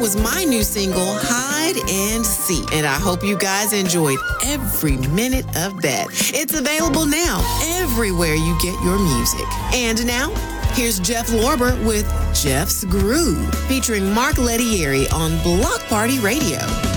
was my new single, Hide and Seek. And I hope you guys enjoyed every minute of that. It's available now everywhere you get your music. And now, here's Jeff Lorber with Jeff's Groove, featuring Mark Lettieri on Block Party Radio.